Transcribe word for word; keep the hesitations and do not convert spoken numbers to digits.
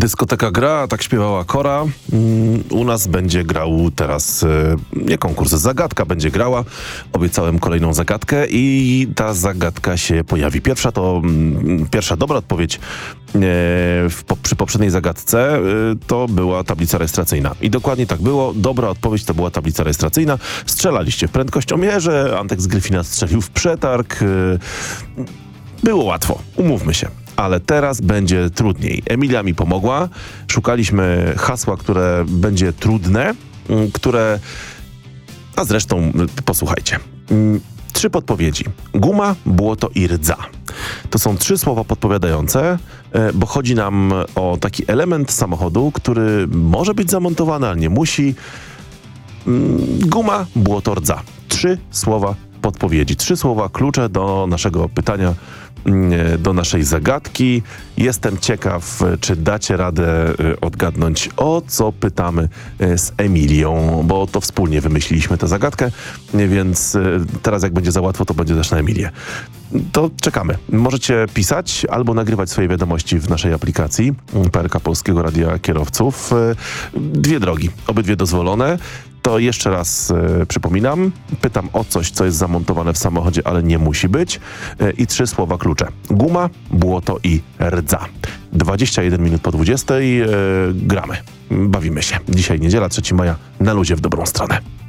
Dyskoteka gra, tak śpiewała Kora. U nas będzie grał teraz, nie konkurs, zagadka będzie grała. Obiecałem kolejną zagadkę i ta zagadka się pojawi. Pierwsza to, pierwsza dobra odpowiedź w, przy poprzedniej zagadce to była tablica rejestracyjna. I dokładnie tak było. Dobra odpowiedź to była tablica rejestracyjna. Strzelaliście w prędkościomierze, Antek z Gryfina strzelił w przetarg. Było łatwo, umówmy się. Ale teraz będzie trudniej. Emilia mi pomogła. Szukaliśmy hasła, które będzie trudne, które... A zresztą posłuchajcie. Trzy podpowiedzi. Guma, błoto i rdza. To są trzy słowa podpowiadające, bo chodzi nam o taki element samochodu, który może być zamontowany, ale nie musi. Guma, błoto, rdza. Trzy słowa podpowiedzi. Trzy słowa klucze do naszego pytania, do naszej zagadki. Jestem ciekaw, czy dacie radę odgadnąć, o co pytamy z Emilią, bo to wspólnie wymyśliliśmy tę zagadkę, więc teraz jak będzie za łatwo, to będzie też na Emilię. To czekamy. Możecie pisać albo nagrywać swoje wiadomości w naszej aplikacji P L K Polskiego Radia Kierowców. Dwie drogi, obydwie dozwolone. To jeszcze raz e, przypominam, pytam o coś, co jest zamontowane w samochodzie, ale nie musi być. E, I trzy słowa klucze. Guma, błoto i rdza. dwadzieścia jeden minut po dwudziestej. E, gramy. Bawimy się. Dzisiaj niedziela, trzeciego maja. Na luzie w dobrą stronę.